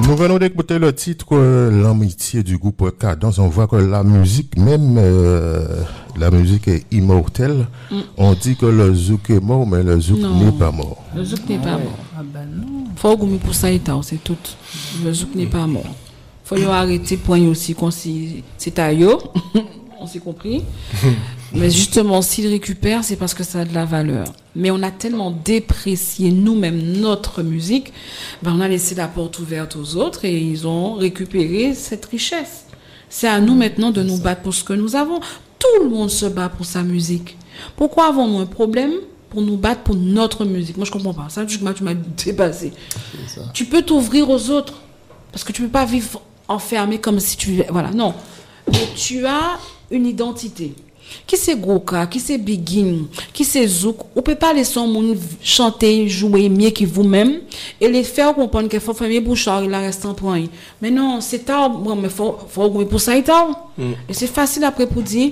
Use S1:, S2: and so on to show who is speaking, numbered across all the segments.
S1: Nous venons d'écouter le titre L'amitié du groupe Cadence. On voit que la musique, même la musique est immortelle. On dit que le zouk est mort, mais le zouk n'est pas mort.
S2: Le zouk n'est pas mort. Ah ben non. Faut gommer pour ça et tout, c'est tout. Le zouk n'est pas mort. Faut y arrêter pour y aussi qu'on c'est taillot. On s'est compris. Mais justement, s'il récupère, c'est parce que ça a de la valeur. Mais on a tellement déprécié nous-mêmes notre musique, on a laissé la porte ouverte aux autres et ils ont récupéré cette richesse. C'est à nous maintenant de nous battre pour ce que nous avons. Tout le monde se bat pour sa musique. Pourquoi avons-nous un problème pour nous battre pour notre musique? Moi, je comprends pas. Ça, tu m'as dépassé. Tu peux t'ouvrir aux autres parce que tu peux pas vivre enfermé comme si tu... Voilà, non. Mais tu as une identité. Qui c'est Goka, qui c'est Begin, qui c'est Zouk, on peut pas laisser un monde chanter, jouer mieux que vous-même et les faire comprendre qu'il faut faire mes bouchard, il reste en point. Mais non, c'est tard, bon, mais faut pour ça et tard. Et c'est facile après pour dire,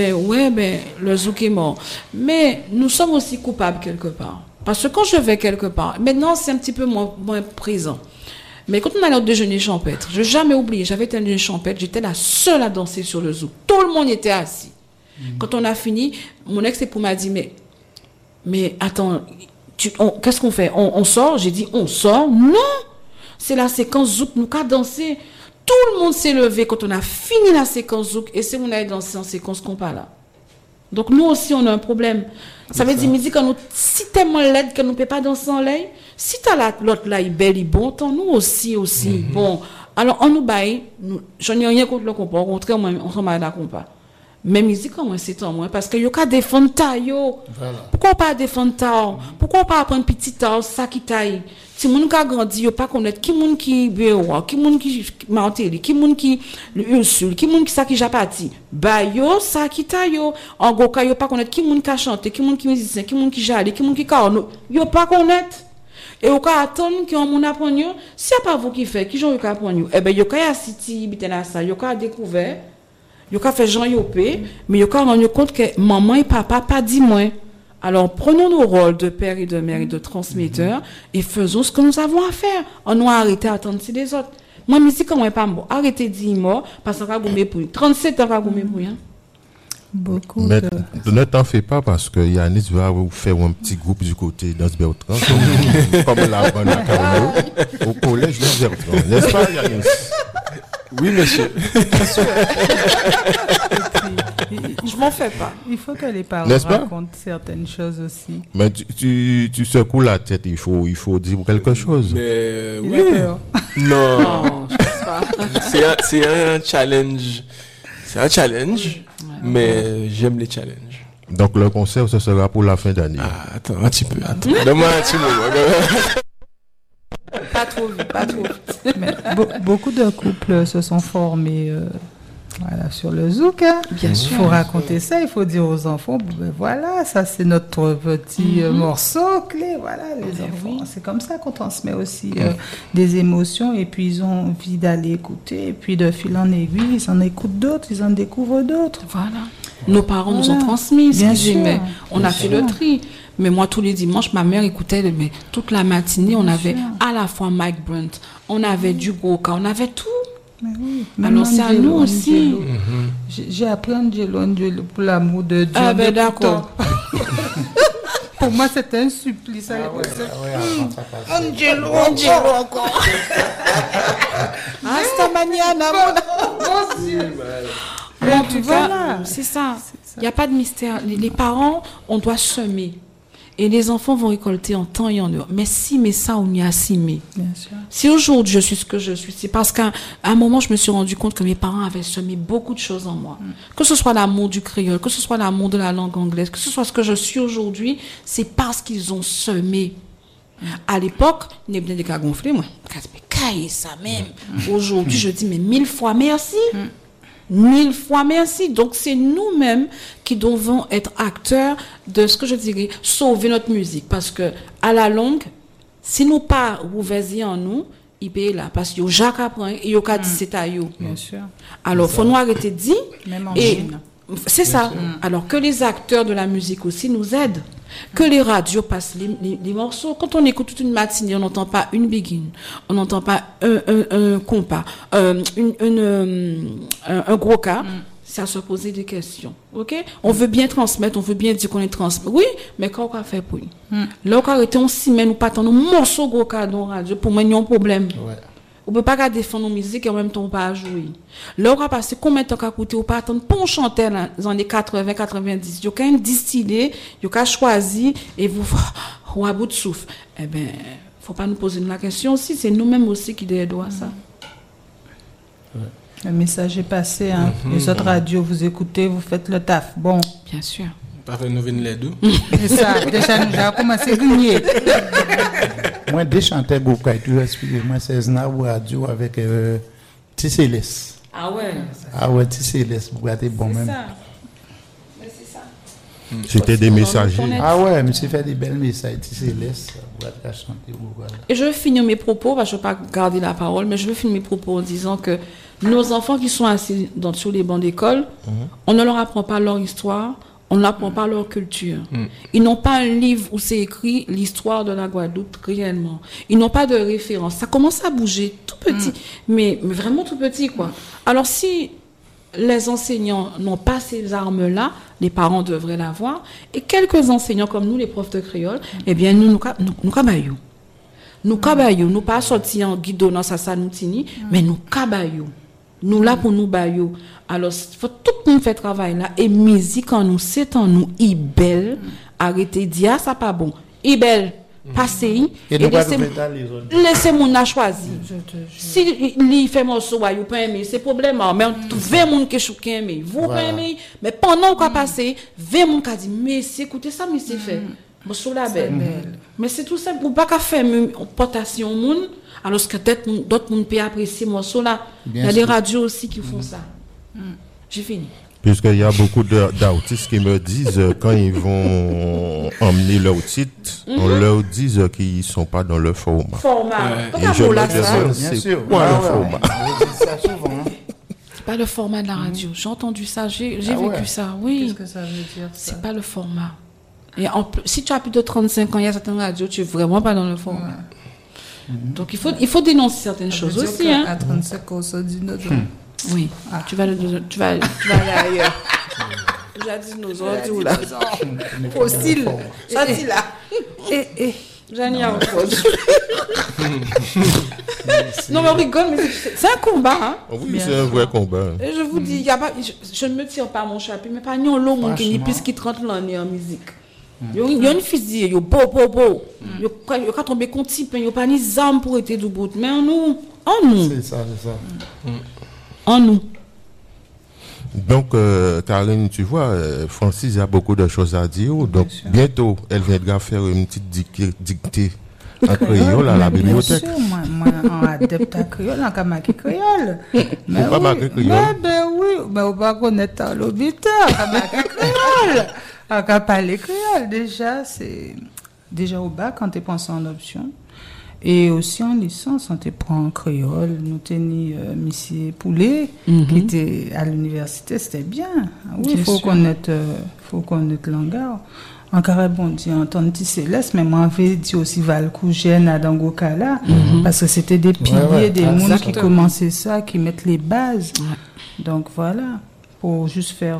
S2: le Zouk est mort. Mais nous sommes aussi coupables quelque part. Parce que quand je vais quelque part, maintenant c'est un petit peu moins présent. Mais quand on allait au déjeuner champêtre, je n'ai jamais oublié, j'avais été un déjeuner champêtre, j'étais la seule à danser sur le Zouk. Tout le monde était assis. Quand on a fini, mon ex-époux m'a dit, mais attends, qu'est-ce qu'on fait? On sort? J'ai dit, on sort? Non! C'est la séquence Zouk, nous qu'à danser. Tout le monde s'est levé quand on a fini la séquence Zouk et c'est on a dansé en séquence compas là. Donc nous aussi, on a un problème. Ça veut dire, midi, quand nous, si tellement laide que nous ne pouvons pas danser en l'air, si tu as l'autre là, il est belle, il est bon, tant nous aussi, bon. Alors, on nous baille, je n'ai rien contre le compas, au contraire, on s'en mal d'accord pas. Mais musique, comment c'est en moins? Parce que yo ka défendre ta yo. Voilà. Pourquoi pas défendre ta? Pourquoi pas apprendre petit ta, ça qui taille? Si moun ka grandi, yo pas connaître qui moun qui béoua, qui moun qui Martelly, qui moun qui Ursule, qui moun qui ça qui japati. Ba yo, ça qui taille yo. En gros ka yo pas connaître qui moun ka chanter, qui moun qui musicien, qui moun qui jale, qui moun qui carno. Yo pas connaître. Et au cas attendre que on moun apprendre yo, si y a pas vous qui fait, qui j'en yo ka apprendre yo. Eh ben yo ka y assiti bitena ça, yo ka découvert. Yo ka fait Jean Yopé, mais yo ka rendu compte que maman et papa pas dit moins. Alors prenons nos rôles de père et de mère et de transmetteurs et faisons ce que nous avons à faire. On doit arrêter d'attendre si les autres. Moi musique comment pas mort. Arrêtez de dire mort parce qu'on va gommer pour 37 ans va gommer pour rien.
S3: Beaucoup.
S1: Mais ne t'en fais pas parce que Yannis va vous faire un petit groupe du côté dans ce Bertrand comme la bonne au collège de Bertrand. N'est-ce pas Yannis?
S4: Oui, monsieur.
S2: Je m'en fais pas.
S3: Il faut que les parents racontent certaines choses aussi.
S1: Mais tu secoues la tête, il faut dire quelque chose.
S4: Mais oui. Non, je pense pas. C'est un challenge. C'est un challenge, mais j'aime les challenges.
S1: Donc le concert, ce sera pour la fin d'année.
S4: Ah, attends, un petit peu. Donne-moi un petit moment.
S2: Pas trop vite.
S3: Mais beaucoup de couples se sont formés sur le zouk. Hein.
S2: Bien sûr.
S3: Il faut raconter ça, il faut dire aux enfants, voilà, ça c'est notre petit morceau clé. Voilà, les enfants. C'est comme ça qu'on transmet aussi des émotions et puis ils ont envie d'aller écouter. Et puis de fil en aiguille, ils en écoutent d'autres, ils en découvrent d'autres.
S2: Voilà. Nos parents nous ont transmis ce qu'ils aimaient. On a fait le tri. Mais moi, tous les dimanches, ma mère écoutait, mais toute la matinée, on avait à la fois Mike Brunt, on avait du Goka, on avait tout.
S3: Mais oui.
S2: Alors, c'est à nous aussi.
S3: J'ai appris Angelo pour l'amour de Dieu.
S2: Ah, ben d'accord.
S3: Pour moi, c'était un supplice.
S2: Angelo encore. Hasta mañana, mon Dieu. En tout cas, c'est ça. Il n'y a pas de mystère. Les parents, on doit semer. Et les enfants vont récolter en temps et en heure. Mais si, mais ça, on y a si, mais.
S3: Bien sûr.
S2: Si aujourd'hui je suis ce que je suis, c'est parce qu'à un moment, je me suis rendu compte que mes parents avaient semé beaucoup de choses en moi. Que ce soit l'amour du créole, que ce soit l'amour de la langue anglaise, que ce soit ce que je suis aujourd'hui, c'est parce qu'ils ont semé. À l'époque, il y avait des cas gonflés, moi. Mais ça même. Aujourd'hui, je dis, mais 1000 fois merci. 1000 fois merci. Donc, c'est nous-mêmes qui devons être acteurs de ce que je dirais, sauver notre musique. Parce que, à la longue, si nous pas ouverts en nous, il paye là. Parce que Jacques apprend et il y a dit c'est à eux.
S3: Bien sûr.
S2: Alors, il faut nous arrêter de dire.
S3: Même en
S2: et
S3: Chine.
S2: C'est ça. Alors que les acteurs de la musique aussi nous aident. Que les radios passent les morceaux. Quand on écoute toute une matinée, on n'entend pas une begin, on n'entend pas un compas, un gros cas. C'est à se poser des questions. OK? On veut bien transmettre, on veut bien dire qu'on est transmis. Oui, mais quand on fait pour lui? Là, on arrête, on s'y met, nous pas tant nos morceaux gros cas dans la radio pour mener un problème.
S5: Ouais.
S2: On peut pas défendre nos musiques et en même temps pas jouer. Là, on va passer combien de temps qu'à coûter, on pas attendre pour chanter dans les années 80, 90. Il y a qu'un distillé, il y a qu'à choisir et vous, à bout de souffle. Eh ben, faut pas nous poser la question aussi, c'est nous-mêmes aussi qui devons à ça.
S3: Le message est passé, hein. Les autres radios, vous écoutez, vous faites le taf. Bon.
S2: Bien sûr.
S4: Parfait, nous venons les deux.
S3: C'est ça, déjà, nous avons commencé à gagner.
S5: Moi, des chanteurs Goka, tu vas expliquer, moi, c'est Znabou Radio avec Tissélis.
S2: Ah ouais.
S5: Ah ouais, Tissélis, vous gâtez bon même.
S2: C'est ça.
S1: C'était des messagers.
S5: Ah ouais, mais c'est fait des belles messages, Tissélis, vous gâtez chanter Goka.
S2: Et je veux finir mes propos, parce que je ne veux pas garder la parole, mais je veux finir mes propos en disant que nos enfants qui sont assis sur les bancs d'école, on ne leur apprend pas leur histoire, on ne leur apprend pas leur culture. Ils n'ont pas un livre où c'est écrit l'histoire de la Guadeloupe réellement. Ils n'ont pas de référence. Ça commence à bouger tout petit, mais vraiment tout petit, quoi. Alors si les enseignants n'ont pas ces armes-là, les parents devraient l'avoir, et quelques enseignants comme nous, les profs de créole, eh bien nous cabaillons. Nous cabaillons, nous pas sortis en guidonnant ça nous tini, mais nous cabaillons. Nous là pour nous baillons. Alors, faut tout le monde fait travail là. Et musique en nous, c'est en nous, il belle. Arrêtez de dire, ça pas bon. Il belle. Passez.
S5: Et
S2: laissez mon a choisi. Si il fait mon soin, vous pas aimer, c'est problème. Mais 20 monde qui chouquent aimer. Vous pas aimer. Mais pendant qu'on passe, 20 monde qui dit, mais c'est écoutez ça, mais c'est fait. Bon, sur la belle. Mais c'est tout simple. Pour pas qu'à faire une portation au monde. Alors que d'autres monde peuvent apprécier moi là. Il y a des radios aussi qui font ça. J'ai fini.
S1: Puisqu'il y a beaucoup d'artistes qui me disent quand ils vont emmener leur titre, on leur dit qu'ils ne sont pas dans le format.
S2: Et
S1: je me demande c'est quoi le format.
S2: C'est pas le format de la radio. J'ai entendu ça, j'ai vécu ça. Oui.
S3: Qu'est-ce que ça veut dire ça?
S2: C'est pas le format. Et si tu as plus de 35 ans, il y a certaines radios, tu es vraiment pas dans le format. Donc il faut dénoncer certaines choses aussi.
S3: À 35 ans, on se dit notre.
S2: Oui. Tu vas aller ailleurs. J'ai dit nos autres là.
S3: Fossile.
S2: Sorti là. J'en ai un Non mais on rigole, mais c'est un combat. Hein?
S1: Oui, c'est un vrai combat.
S2: Et je vous dis, je ne me tire pas mon chapitre, mais pas non l'homme qui n'est plus qui 30 l'année en musique. Il y a une fille, il y a beau. Il y a tombé contre type, il y a pas ni armes pour être du bout. Mais en nous.
S5: C'est ça.
S2: En nous.
S1: Donc, Karine, tu vois, Francis a beaucoup de choses à dire. Donc, bientôt, elle viendra faire une petite dictée en créole à la bibliothèque.
S3: Bien sûr, moi, en adepte à créole, en kamaki créole.
S1: Mais pas marqué créole.
S3: Mais on va connaître l'obiter, en kamaki créole. En parler créole, déjà au bac, quand tu penses en option. Et aussi en licence, on te prend en créole. Nous tenions Monsieur Poulet, qui était à l'université, c'était bien. Oui, il faut connaître le langage. En carré, bon, dit entendre Céleste, mais moi, j'avais dit aussi Valcougène à Dangokala, parce que c'était des piliers, des mondes qui commençaient ça, qui mettent les bases. Donc voilà, pour juste faire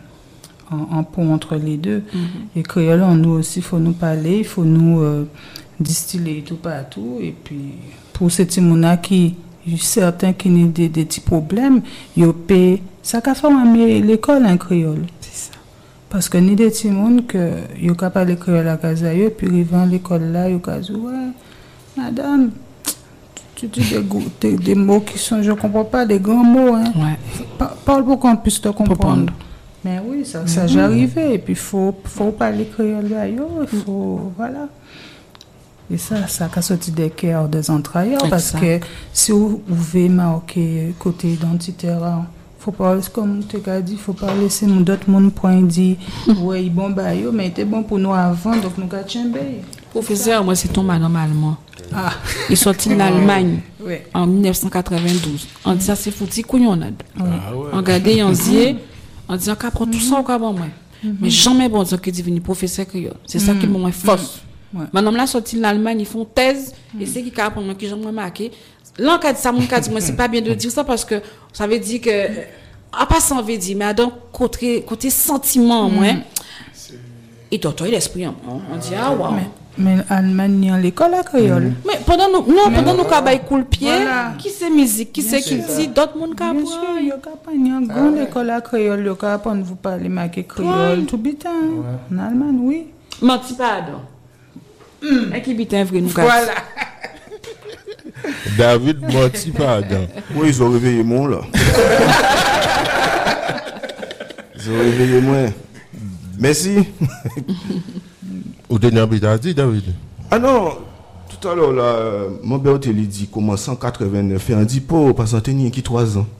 S3: un pont entre les deux. Et créole, nous aussi, il faut nous parler, il faut nous distiller tout partout. Et puis, pour ces petits mona qui, certains qui ont des petits problèmes, ils paient, ça qu'a fait l'école en créole. Parce que ni des petits monde que yo ka parler créole à Kazayo puis arrivant à l'école là yo ka dit ouais madame tu dis des mots qui sont je comprends pas des grands mots hein. Parle pour qu'on puisse te comprendre. Mais oui ça j'arrivais et puis faut parler créole là yo faut voilà. Et ça a sorti des cœurs des entrailles parce que si vous pouvez marquer côté identitaire faut pas comme tu as dit faut pas laisser d'autres monde point dit ouais bon bah yo mais était bon pour nous avant donc nous ga tchembé.
S2: Professeur moi c'est ton madame allemand. Il sorti de l'Allemagne en 1992. On dit ça c'est fouti couillonnade. On regardait on dit en disant qu'à prendre tout ça au cas moi. Mais jamais bon dire que devenu professeur créole. C'est ça qui m'a moins force. Maintenant là sorti l'Allemagne, ils font thèse et c'est qui capable moi qui j'aimerais marquer. Là en cas de ça mon cas moi c'est pas bien de dire ça parce que ça veut dire que à pas ça veut dire mais donc côté sentiment moi et toi l'esprit on dit ah waouh.
S3: Mais Allemagne l'école à créole.
S2: Mais pendant nous cabay coule pied, qui c'est musique, qui c'est qui dit d'autres monde ka
S3: bien sûr, yo ka pas une grande école à créole, yo ka apprendre vous parler marquer créole tout bitin. En Allemagne oui.
S2: Menti pardon. Et qui bitin vrai nous ka.
S3: Voilà.
S1: David menti pardon.
S6: Oui, ils ont réveillé moi là. Ils ont réveillé moi. Merci.
S1: Au dernier dit David.
S6: Ah non, tout à l'heure là, mon père te dit commence en 89 et on dit pas parce que tenir qui 3 ans.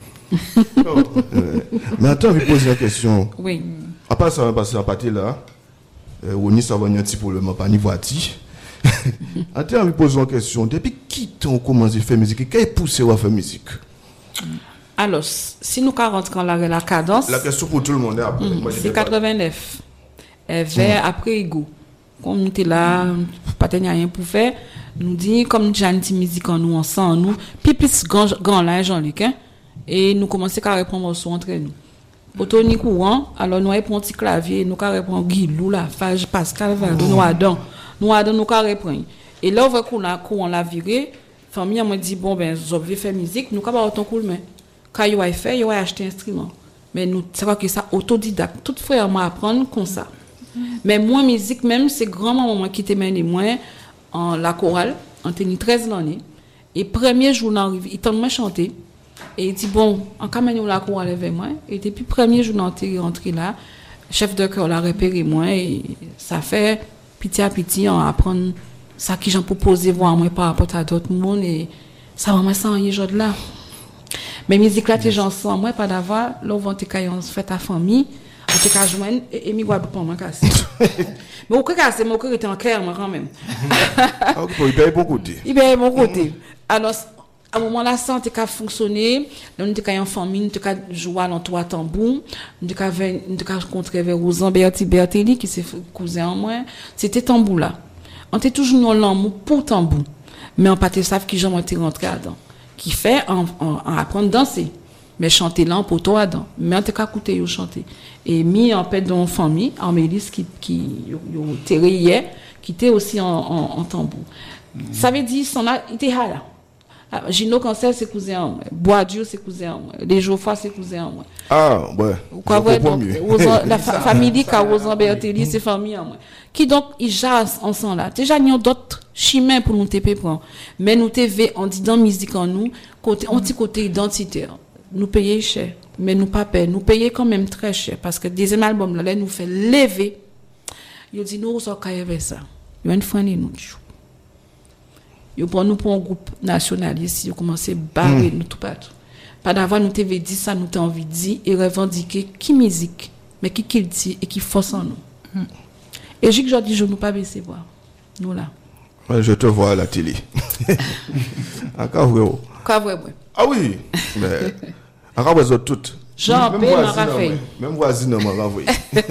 S6: Mais attends, je pose la question.
S2: Oui.
S6: À part ça, parce que à partir là, on y s'en va un petit peu le pas ni voiture. Attends, je pose une question. Depuis qui t'ont commencé à faire musique, qui a poussé à faire musique?
S2: Alors, si nous rentrons dans la cadence.
S6: La question pour tout le monde est après.
S2: C'est 89. Vers après Ego. Comme nous étions là, pas rien pour faire, nous dit comme nous avons une musique en nous, ensemble, nous, puis plus grand là, Jean-Luc, et nous commençons à répondre morceaux entre nous. Pour Tony Courant, alors nous avons un petit clavier, nous avons répondre Guilou, Lafage, Pascal, Valdo, nous avons répondre. Et là, on a Courant la viré, famille m'a dit bon ben, je vais faire musique, nous avons autant cool mais quand il a fait, il a acheté un instrument. Mais nous, c'est vrai que ça autodidacte, tout frère m'a apprendre comme ça. Mais moi, musique même, c'est grand-maman qui t'a mené moi en la chorale, en tenue 13 l'année. Et premier jour, il t'a chanté. Et il dit, bon, en caméra la chorale avec moi. Et depuis premier jour, il est rentré là. Chef de chœur l'a repéré moi. Et ça fait petit à petit, on apprend ça qui j'en proposé voir moi par rapport à d'autres monde. Et ça va m'enseigner aujourd'hui là. Mais musique là, t'es gens sans moi, pas d'avoir. Là, on va te cailler, on se fait ta famille. On te caille joindre et mi guadeloupe pas cassé. Mais au cas cassé, mon cœur était en clair moi quand même.
S6: Il paye bon côté.
S2: Il paye bon côté. Alors à un moment là ça on te fonctionner, on te caille en famille, on te caille jouer dans trois tambours, on te caille rencontrer vers Rosan Bertelli qui c'est cousin en moi, c'était tambour là. On était toujours dans l'amour pour tambour. Mais on pas te savent qui jamais te rentrer dedans. Qui fait en apprendre à danser. Mais chanter là pour toi dedans. Mais on te caille écouter yo chanter. Et mis en paix dans famille, en Mélisse qui hier, qui était aussi en tambour. Ça veut dire son il était là. Gino Cancel c'est cousin en moi. Boadieu c'est cousin en moi. Les Geoffroy c'est cousin en moi.
S6: Ah ouais.
S2: Quoi vrai donc la famille Rosan Bertelli c'est famille en moi. Qui donc ils jasent ensemble là. Déjà n'y a d'autres chemins pour nous TP prendre. Mais nous TV on dit dans musique en nous côté côté identitaire. Nous payer cher. Mais nous pas payer, nous payer quand même très cher parce que deuxième album là nous fait lever. Il dit nous on avec ça. Il y a une fois nous. Yo pour nous pour un groupe nationaliste, yo commencé barrer nous tout partout. Pas d'avoir nous t'avait dit ça nous t'ai envie de dire et revendiquer qui musique mais qui dit et qui force en nous. Et je dis je nous pas baisser voir. Nous là.
S6: Ouais, je te vois à la télé. Encore vrai. Ah oui. Mais encore vrai toutes.
S2: Jean P. Raphaël.
S6: Même voisine m'a renvoyé.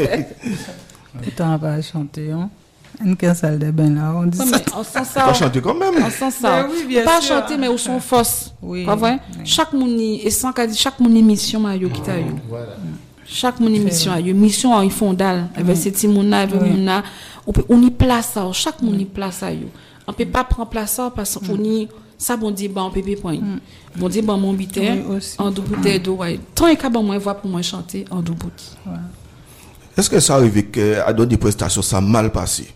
S3: Pourtant on va chanter hein. Une salle de bain là, on dit ça.
S2: On sent ça.
S6: Pas chanter quand même.
S2: On sent ça.
S3: Oui, bien
S2: pas
S3: sûr.
S2: chanter mais au son force.
S3: Oui.
S2: Pas vrai?
S3: Oui.
S2: Chaque moni et sans qu'a chaque mon émission ma yo qui t'a yo.
S5: Voilà.
S2: Chaque mon émission a yo mission ils font dalle avec ces petits mona avec mona on y place ça chaque mon y place ça yo. On peut pas prendre place ça parce qu'on y ça bon dit bon bébé point. Bon dit bon mon bitin en double bouteille d'eau ouais. Tant et qu'à bon moi voir pour moi chanter en double bouteille.
S6: Est-ce que ça arrive que à d'autres prestations ça mal passé?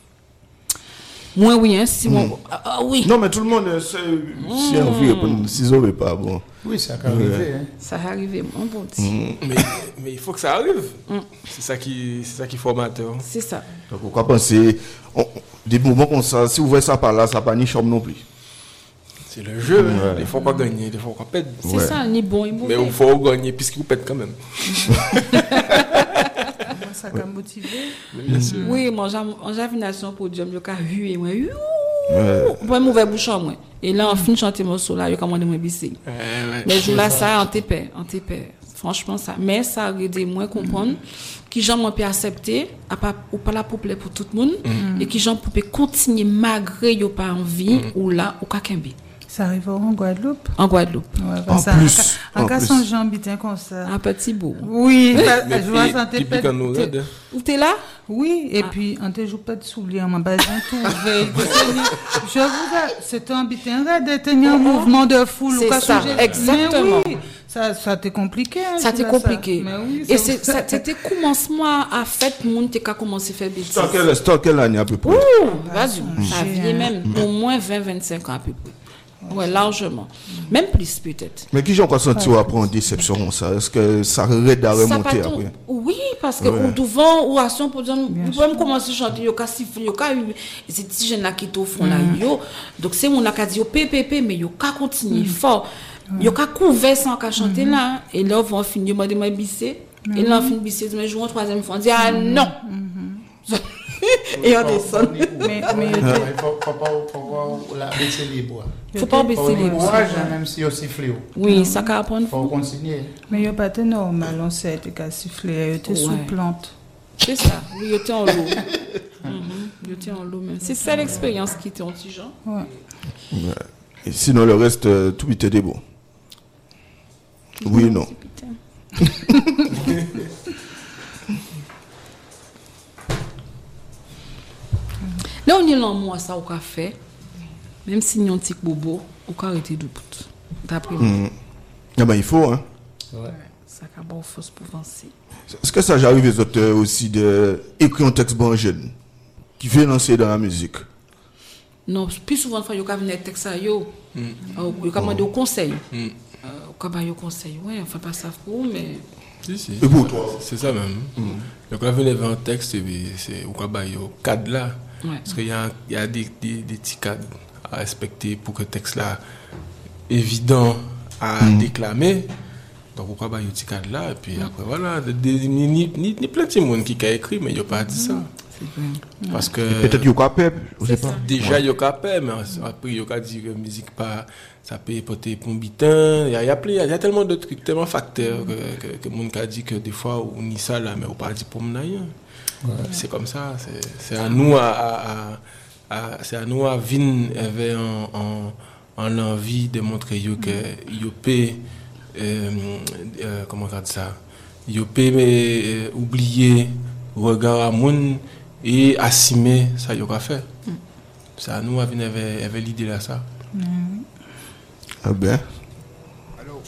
S2: Moi oui hein si oui.
S6: Non mais tout le monde si envie répondre si ils auraient pas bon.
S5: Oui, ça peut arriver. Hein.
S2: Ça arrive mon bon dit.
S4: Mais il faut que ça arrive. C'est ça qui formateur.
S2: C'est ça.
S6: Donc pourquoi penser des moments comme ça si vous voyez ça par là ça pas ni chambre non plus.
S4: C'est le jeu, il faut pas gagner, il faut qu'on pète.
S2: C'est ça, ni bon ni mauvais.
S4: Mais il faut gagner puisque vous pète quand même.
S3: Ça m'a motivé.
S4: Bien sûr.
S2: Oui, moi j'avais une nation podium, je ca hué moi. Moi mauvais bouchon moi. Et là on fin chanter mon morceau là, je commande moi bisser. Mais jour là ça en TP. Franchement, ça. Mais ça a aidé moi à comprendre qui j'en peux accepter, ou pas là pour plaire pour tout le monde, et qui j'en peux continuer malgré yo pas envie, ou là, ou kakembe.
S3: Ça arrive en Guadeloupe?
S2: En Guadeloupe.
S3: Ouais,
S6: En
S3: ça,
S6: plus.
S3: En cas, son gens bien comme ça.
S2: Un petit bout.
S3: Oui, je vois ça.
S4: Typique en nous,
S2: Où t'es là?
S3: Oui, et puis, on ne joue pas de souliers, on m'a pas tout ouvert. Je vous c'est un bitin de tenir un mouvement de foule.
S2: C'est ça, exactement.
S3: Oui, ça t'est compliqué. Hein,
S2: ça t'est compliqué.
S3: Oui,
S2: et c'était commencement à fait, le monde a commencé à faire bêtises.
S6: C'était quelle année à peu près?
S2: Vas-y, ça vient même au moins 20-25 ans à peu près. Ouais, largement. Même plus peut-être.
S6: Mais qui j'ai encore senti après en déception ça? Est-ce que ça aide à remonter après?
S2: Oui, parce que ou devant ou à son pour dire vous pouvez commencer à chanter yo ka siffler yo ka c'est petit jeune là qui au fond là yo. Donc c'est on a ka dit yo ppp mais yo ka continuer fort. Yo ka couvert sans ka chanter là et là on finir moi de moi bisser et là on finit bisser mais jouer une troisième fois on dit ah non. Et on descend.
S5: Mais il faut pas baisser les bois.
S2: Faut pas baisser les bois.
S5: Même si on siffle.
S2: Oui, ça va apprendre.
S5: Faut continuer.
S3: Mais il n'y a pas de normal, on sait que siffler, il était sous plante.
S2: C'est ça, oui, il était en l'eau. Il était en l'eau même. C'est ça l'expérience qui était en petit genre.
S3: Ouais.
S6: Et sinon, le reste, tout était des bons. Oui et non.
S2: Là, on est là, moi, ça, au café. Même si nous avons un petit bobo, on peut arrêter de bout. D'après moi.
S6: Ah ben, il faut, hein.
S2: Ouais. Ça a bon force pour avancer.
S6: Est-ce que ça j'arrive les auteurs aussi d'écrire un texte bon jeune qui fait lancer dans la musique?
S2: Non, plus souvent, il y a un texte à yo. Il y a demandé au conseil. Il y a conseil. Ouais, enfin, pas ça pour mais.
S4: Si.
S6: Et pour toi?
S4: C'est ça même. Donc, quand on a un texte, c'est au cadre là.
S2: Ouais.
S4: Parce qu'il y a des petits cadres à respecter pour que le texte là évident à déclamer. Donc, pourquoi pas y a un petit cadre là, et puis après, voilà, ni plein de monde qui a écrit, mais il n'y a pas dit ça. Parce que.
S6: Peut-être qu'il y a pas, je sais pas.
S4: Déjà, il y a pas, mais après, il y a dit que la musique, pas, ça peut porter pour un bitin. Il y a tellement de trucs, tellement de facteurs que le monde a dit que des fois, on nie ça là, mais on pas dit pour me rien. C'est comme ça, c'est à nous c'est à nous à vivre avec en l'envie de montrer que il peut comment on dit ça, il peut oublier regard à monde et assumer ça il a fait. C'est à nous à venir avec l'idée là ça.
S6: Ah ben.
S7: Alors,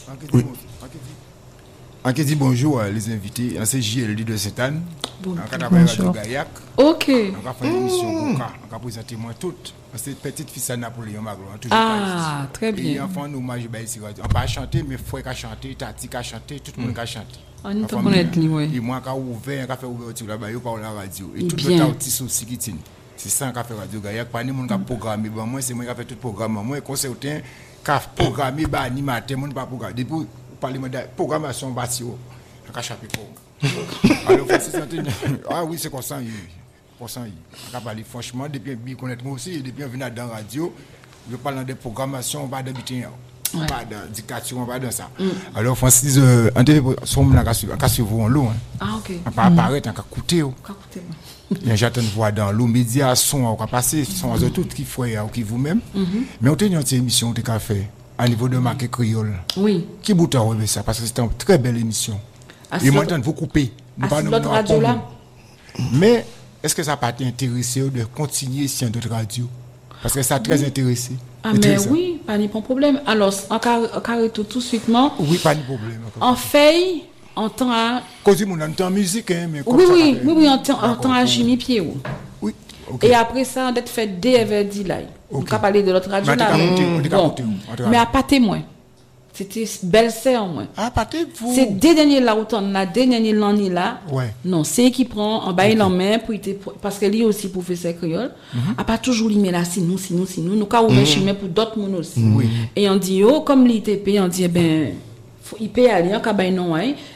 S7: en dit bonjour les invités. C'est JLD de cette année.
S3: Bonjour.
S2: Ok.
S7: On va faire une émission on va présenter moi toutes. C'est petite fille à Napoléon Maglo.
S2: Ah, très bien.
S7: Et enfant nous hommage ici. On pas chanter mais frère qui chanter, tati qui chanter, tout le monde qui chanter.
S2: On est en connaître lui ouais.
S7: Et moi qui ouvert, qui fait ouverture là-bas, yo par la radio et tout le artiste aussi qui tient. C'est ça qui fait radio Gaillac, pas ni monde qui programmer bon moi c'est moi qui fait tout programme moi concertin qui programmer ba animateur monde pas programmer depuis parler de programmation bâtiment on chaper alors ah oui c'est comme ça on va parler franchement depuis bien connaître moi aussi depuis venir dans la radio je parle de programmation pas d'habiter pas de dictature on va dans ça alors Francis en télé sommes là qu'à suivre en l'eau
S2: ah OK
S7: on pas apparaître en écouter j'attends voir dans l'eau média son on va passer son de tout qui frère ou qui vous-même mais on tient une émission on t'a fait à niveau de marque créole
S2: oui
S7: qui bout à ça parce que c'était une très belle émission et maintenant vous couper
S2: pas notre radio là
S7: mais est-ce que ça pas t'intéresser de continuer sur d'autres radios parce que ça très intéressé
S2: ah mais oui pas de problème alors en carré tout suitement
S7: oui pas de problème
S2: en fait en temps à
S7: cause mon entend musique hein mais
S2: oui en temps à Jimmy Pierrot
S7: oui okay.
S2: Et après ça on a fait DVD là on peut parler de l'autre radio là mais à pas témoin c'était belle sœur moi
S7: ah pas vous
S2: c'est des derniers là autant la dernière l'année là
S7: ouais
S2: non c'est qui prend en bail en main pour parce que lui aussi professeur créole a pas toujours lui mais là si nous ca ouvert chemin pour d'autres monde aussi et on dit oh comme l'ITP on dit ben il peut aller en cabane non hein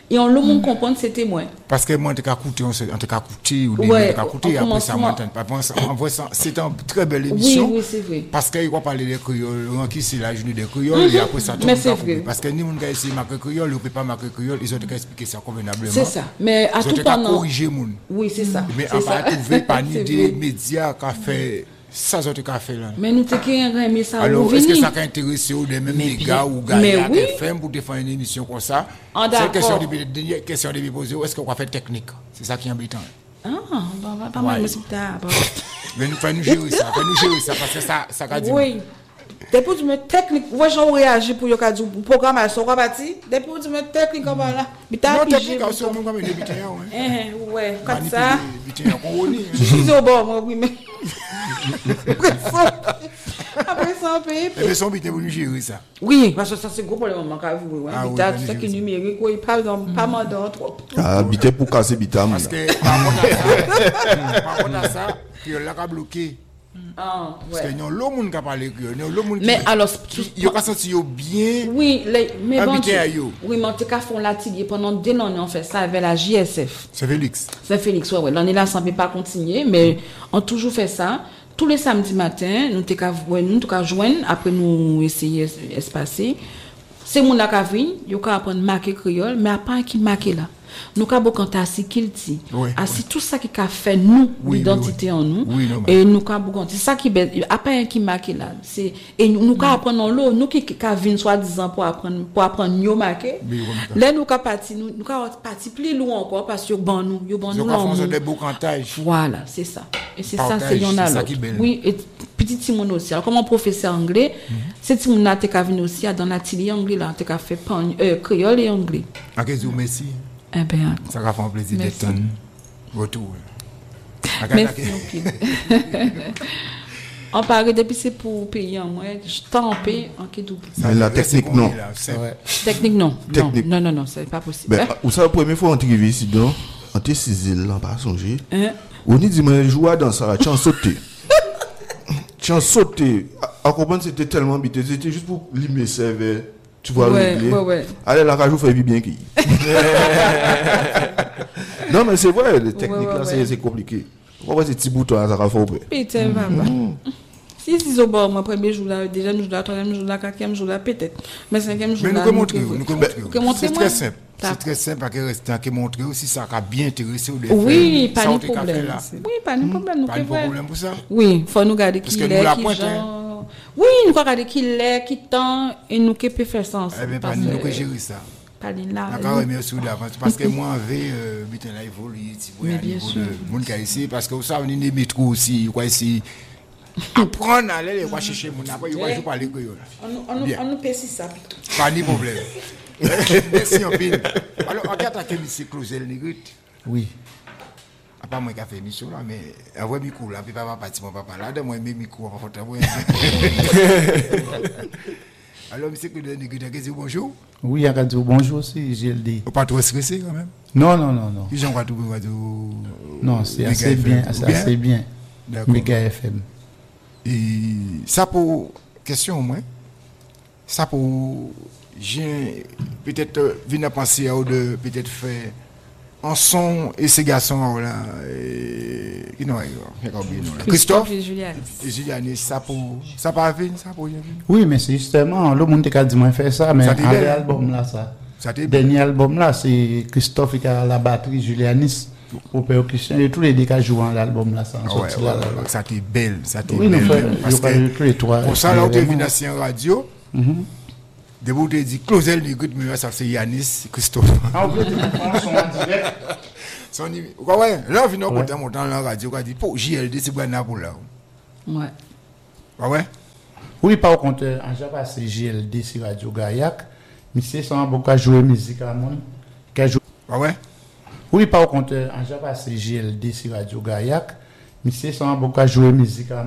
S2: et on le monde comprendre c'est témoin.
S7: Parce que moi, on t'a écouté, ou
S2: Ouais,
S7: après ça, c'est une très belle émission.
S2: Oui, c'est vrai.
S7: Parce qu'il va parler des créoles, qui c'est la journée des créoles, et après ça, tout
S2: mais c'est vrai.
S7: Parce que nous, on a essayé de marquer créole, on ne peut pas marquer créole, ils ont expliqué ça convenablement.
S2: C'est ça. Mais à tout pendant.
S7: Corriger moun.
S2: Oui, c'est ça.
S7: Mais on va trouver pas ni des médias qui ont fait ça, ça a fait là.
S2: Mais nous t'avons aimé ça.
S7: Alors, est-ce que ça a intéressé ou des mêmes les gars ou gars qui FM pour défendre une émission comme ça? C'est une question de me poser, est-ce qu'on va faire technique? C'est ça qui est embêtant.
S2: Ah, bah, pas mal, mais c'est tard.
S7: Mais nous faisons gérer ça, parce que ça a dit.
S2: Oui. Depuis que tu mets technique, moi j'ai réagi pour le programmation, on va partir. Depuis que tu mets technique comme là, mais t'as
S7: non, technique, c'est au moins comme une habitude.
S2: Ouais, comme ça. Je suis au bord, moi, oui, mais. Après ça, on paye.
S7: Mais son but est pour nous gérer ça.
S2: Oui, parce que ça, c'est gros problème, on va vous. Bita, tout ça qui est numérique, il parle pas mal dans trop.
S6: Ah, bité pour casser bita.
S7: Parce que par rapport à ça, il a bloqué.
S2: Ah, ouais.
S7: Parce qu'il y a l'autre monde qui a parlé que
S2: mais alors
S7: il a senti bien.
S2: Oui, mais bon.
S7: Oui,
S2: mais en tout cas font l'atelier pendant 2 ans on fait ça avec la JSF.
S7: C'est Félix.
S2: C'est Félix, ouais. L'année là ça ne peut pas continuer mais on toujours fait ça tous les samedis matin, nous t'es joindre après nous essayer espacer. C'est mon la cavine, yo ka apprendre marquer créole mais à pas qui marquer là. Nous avons quand assis qu'il dit, assis tout ça qui a fait nous l'identité en nous et nous avons c'est ça qui après qui marqué là c'est et nous apprenons l'eau nous qui vinn soi-disant pour apprendre mieux marquer là nous parti plus loin encore parce que bon nous
S7: des beaux cantages
S2: voilà c'est ça et c'est ça c'est y en a oui et petit Timon aussi alors comme un professeur anglais c'est Timon a été venu aussi dans l'atelier anglais là a fait créole et anglais
S7: merci.
S2: Eh bien,
S7: ça va faire plaisir d'être retour.
S2: Merci. On parle depuis c'est pour payer en moins, je t'en paye en qui double.
S6: La technique non.
S2: Technique non. Non, c'est pas possible.
S6: Ben, ou ça la première fois on est arrivé ici donc, on était saisi là pas songer. On dit moi jouer dans ça, tu en sauté. Tu en sauté. À comprendre c'était tellement bité, c'était juste pour limer serveur. Tu vois
S2: ouais.
S6: Allez, la cajou fait bien qui. Non, mais c'est vrai, les techniques là, c'est compliqué. Pourquoi ces petits boutons là, ça va faire
S2: putain, papa. Si au bord, moi, premier jour là, deuxième jour là, troisième jour là, quatrième jour là, peut-être. Mais cinquième jour là.
S7: Mais nous pouvons montrer.
S2: C'est très simple.
S7: C'est très simple parce que restant que montrer aussi ça a bien intéressé au
S2: défi. Oui, pas de problème. Oui, pas de problème.
S7: Pas de problème pour ça.
S2: Oui, il faut nous garder qui est, qui genre. Oui, nous regardons qui l'est, qui tend, et nous qui peut faire ça ensemble.
S7: Eh bien, pas nous qui gérer ça.
S2: Pas là.
S7: D'accord, merci d'avance. Parce que moi, avec Bitin là, évolué,
S2: mais bien sûr.
S7: Mon cas ici, parce que ça, on est des métros aussi, quoi ici. Apprendre à aller, voir chercher mon après, il va jouer par les créoles.
S2: On nous pécisse ça.
S7: Pas de problème. Merci, on pile. Alors, on va attaquer M. Clausel Negrite. Oui. Pas moi qui a fait émission là, mais avoir micro là, puis papa parti mon papa là, de moi mes micro en fait. Alors monsieur Claudel Negrite, qu'est-ce que bonjour?
S5: Oui, il a dit bonjour aussi, GLD.
S7: Pas trop stressé quand même?
S5: Non.
S7: Ils ont pas tout
S5: non, c'est assez bien, assez bien. Méga FM.
S7: Et ça pour question au moins. Ça pour j'ai peut-être venir penser à de peut-être faire en son et ces garçons là Christophe
S2: et Julianis
S7: ça pas venir ça pour
S5: oui mais c'est justement le monde qui a dit moi faire ça mais l'album là ça dernier album là c'est Christophe qui a la batterie Julianis pour percussion et tous les deux qui jouent dans l'album là ça sorti là
S7: ça t'est belle
S5: oui nous parce que les trois
S7: pour ça là on est venu dans la radio de vous te dit Clausel Negrite mais ça c'est Yanis Christophe.
S5: Ah vous son en direct.
S7: Son ouais, là vient au temps dans la radio qui dit pour JLD c'est bon pour là.
S2: Ouais.
S7: Ouais.
S5: Oui par contre en Java c'est JLD sur Radio Gaillac, mais c'est sans beaucoup jouer musique à monde qui joue.
S7: Ouais.
S5: Oui par contre en Java c'est JLD sur Radio Gaillac, mais c'est sans beaucoup jouer musique à